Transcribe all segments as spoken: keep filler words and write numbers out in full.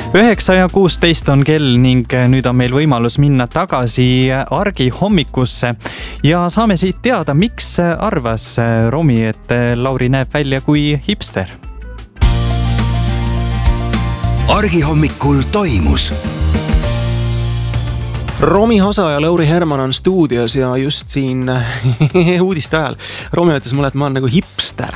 üheksa ja kuusteist on kell ning nüüd on meil võimalus minna tagasi Argi hommikusse ja saame siit teada, miks arvas Romi, et Lauri näeb välja kui hipster. Argi hommikul toimus. Romi Hasa ja Lauri Herman on stuudios ja just siin uudiste ajal. Romi ütles mulle, et ma olen nagu hipster.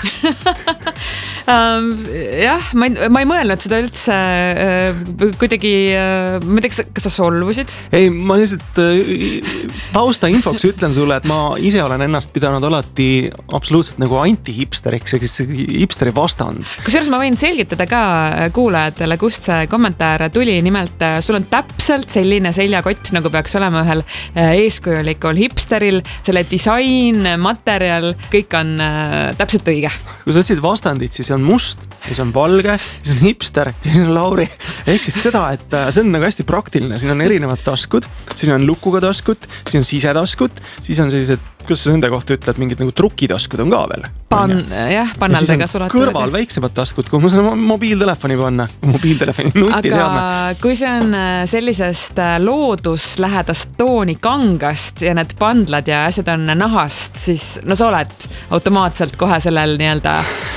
Um, jah, ma ei, ma ei mõelnud seda üldse uh, kuidagi, uh, ma ei tea, kas sa solvusid? Ei, ma lihtsalt uh, tausta infoks ütlen sulle, et ma ise olen ennast pidanud alati absoluutselt nagu anti-hipsteriks, ehk siis hipsteri vastand. Kusjuures ma võin selgitada ka kuulajatele, kust see kommentaar tuli. Nimelt, sul on täpselt selline seljakott, nagu peaks olema ühel eeskujulikul hipsteril. Selle disain, materjal, kõik on uh, täpselt õige. Kui sa ütlesid vastandid, siis on must, siis on valge, siis on hipster ja siis on Lauri. Ehk siis seda, et see on nagu hästi praktiline. Siin on erinevad taskud, siin on lukuga taskud, siin on sisetaskud, siis on sellised, kuidas sa nende kohta ütled, mingid nagu trukitaskud on ka veel. Pan, jah, pannaldega sulatavad. Kõrval väiksemad taskud, kuhu ma saan mobiiltelefoni panna. Mobiiltelefoni nuti seadme. Aga kui see on sellisest looduslähedast tooni kangast ja need pandlad ja asjad on nahast, siis no sa oled automaatselt kohe sellel nii-öelda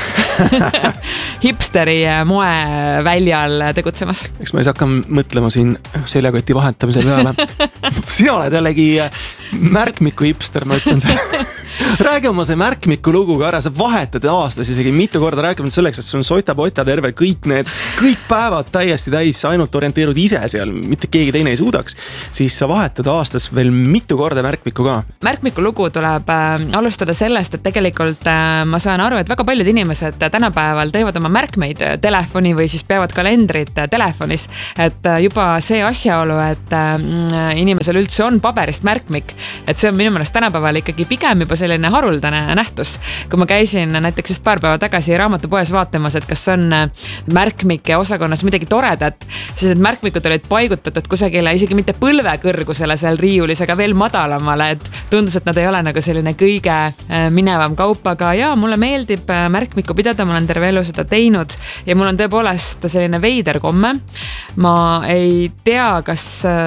hipsteri moe väljal tegutsemas. Eks ma ei saa hakka mõtlema siin seljakoti vahetamise peale. Sina oled jällegi märkmiku hipster, ma ütlen see. Räägi oma see märkmiku lugu ka ära, sa vahetad aastas isegi mitu korda rääkinud selleks, et sul on sota-pota terve kõik need, kõik päevad täiesti täis, ainult orienteerud ise seal, mitte keegi teine ei suudaks, siis sa vahetad aastas veel mitu korda märkmiku ka. Märkmiku lugu tuleb äh, alustada sellest, et tegelikult äh, ma saan aru, et väga paljud inimesed tänapäeval teevad oma märkmeid telefoni või siis peavad kalendrit telefonis, et äh, juba see asjaolu, et äh, inimesel üldse on paberist märkmik, et see on minu meelest tänapäeval ikkagi pigem juba selline haruldane nähtus. Kui ma käisin näiteks just paar päeva tagasi raamatupoes vaatamas, et kas on märkmike osakonnas midagi toredat, siis need märkmikud olid paigutatud kusagile isegi mitte põlve kõrgusele seal riiulis, aga veel madalamale, et tundus, et nad ei ole nagu selline kõige minevam kaup, aga jaa, mulle meeldib märkmiku pidada, ma olen terve elu seda teinud ja mul on tõepoolest selline veider komme. Ma ei tea, kas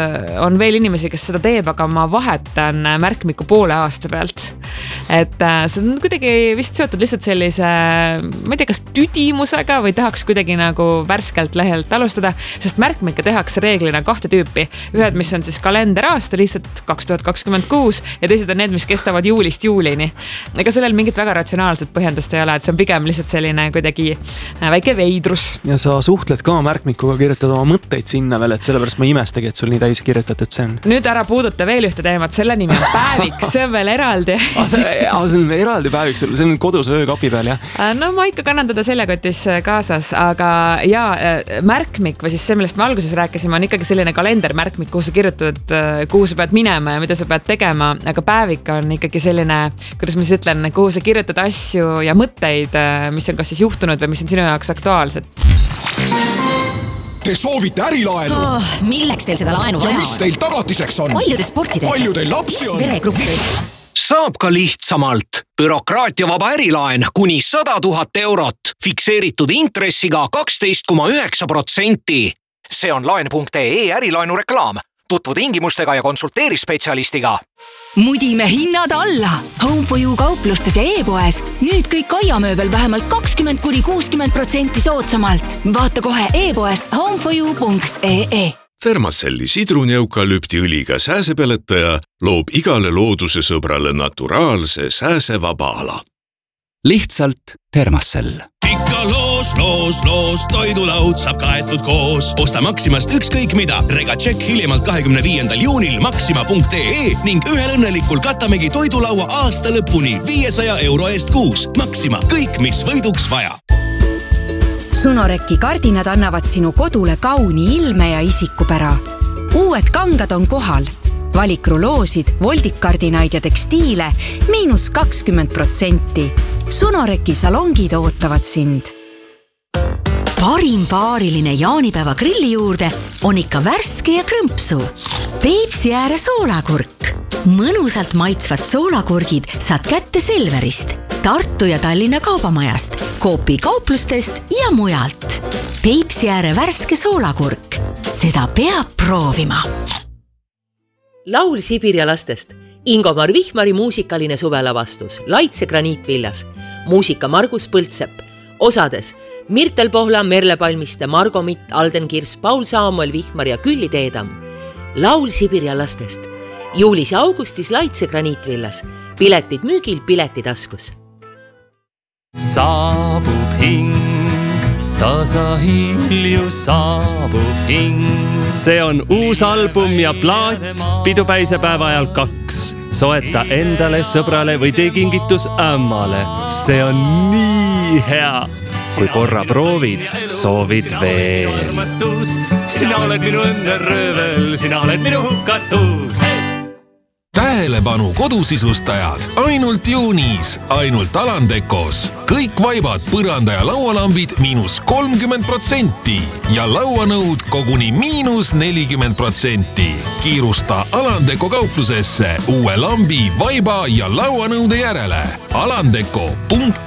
on veel inimesi, kes seda teeb, aga ma vahetan märkmiku poole aasta pealt. Et see on kuidagi vist seotud lihtsalt sellise, ma ei tea, kas tüdimusega või tahaks kuidagi nagu värskelt lehelt alustada, sest märkmikke tehakse reeglina kahte tüüpi. Ühed, mis on siis kalender aasta lihtsalt kaks tuhat kakskümmend kuus ja teised on need, mis kestavad juulist juulini. Ega sellel mingit väga ratsionaalset põhjendust ei ole, et see on pigem lihtsalt selline kuidagi väike veidrus. Ja sa suhtled ka märkmikuga, kirjutad oma mõtteid sinna veel, et sellepärast ma imestagi, et sul nii täis kirjutatud see on. Nüüd ära puuduta veel ühte teemat, selle nimi on päevik, see on veel eraldi. See on eraldi päevik, see on kodus öökapi peal, jah? No ma ikka kannan teda seljakotis kaasas, aga jaa, märkmik või siis see, millest me alguses rääkisime, on ikkagi selline kalendermärkmik, kuhu sa kirjutad, kuhu sa pead minema ja mida sa pead tegema, aga päevik on ikkagi selline, kuidas ma siis ütlen, kuhu sa kirjutad asju ja mõtteid, mis on kas siis juhtunud või mis on sinu jaoks aktuaalsed. Te soovite ärilaenu? Oh, milleks teil seda laenu vaja on? Ja mis teil tagatiseks on? Palju te sporti teete? Palju teil lapsi on? Veregruppi. Saab ka lihtsamalt. Bürokraatiavaba ärilaen kuni sada tuhat eurot. Fikseeritud intressiga kaksteist koma üheksa protsenti. See on laen punkt ee ärilaenu reklaam. Tutvu tingimustega ja konsulteeri spetsialistiga. Mudime hinnad alla. Home for You kauplustes ja e-poes. Nüüd kõik aiamööbel vähemalt kakskümmend kuni kuuskümmend protsenti soodsamalt. Vaata kohe e-poest home for you punkt ee. Fermacelli sidruni-eukalüpti õliga sääsepeletaja loob igale looduse sõbrale naturaalse sääsevaba ala. Lihtsalt Fermacell. Ikka loos, loos, loos, toidulaud saab kaetud koos. Osta Maximast ükskõik mida. Regatšek hiljemalt kahekümne viiendal juunil maxima punkt ee ning ühel õnnelikul katamegi toidulaua aasta lõpuni viiesaja euro eest kuus. Maxima, kõik mis võiduks vaja. Sunoreki kardinad annavad sinu kodule kauni ilme ja isikupära. Uued kangad on kohal. Valikruloosid, voldikardinaid ja tekstiile miinus kakskümmend protsenti. Sunoreki salongid ootavad sind. Parim paariline jaanipäeva grilli juurde on ikka värske ja krõmpsu. Peipsi ääre soolakurk. Mõnusalt maitsvad soolakurgid saad kätte Selverist. Tartu ja Tallinna kaubamajast, Coopi kauplustest ja mujalt. Peipsi ääre värske soolakurk. Seda peab proovima. Laul Sibirja lastest. Ingomar Vihmari muusikaline suvelavastus Laitse graniitvillas. Muusika Margus Põltsepp. Osades Mirtel Pohla, Merle Palmiste, Margo Mitt, Alden Kirs, Paul Saamuel Vihmar ja Külli Teedam. Laul Sibirja lastest. Juulis ja augustis Laitse graniitvillas. Piletid müügil, piletitaskus. Saabub hing, tasa hilju saabub hing. See on uus album ja plaat pidupäisepäeva ajal kaks. Soeta endale, sõbrale või tee kingitus ämmale. See on nii hea. Kui korra proovid, soovid veel. Sina oled minu õnne röövel, sina oled minu hukatus. Tähelepanu kodusisustajaad, ainult juunis, ainult Alandekos. Kõik vaibad, põranda ja laualambid miinus kolmkümmend protsenti ja lauanõud koguni miinus nelikümmend protsenti. Kiirusta Alandeko kauplusesse uue lambi, vaiba ja lauanõude järele. alandeko punkt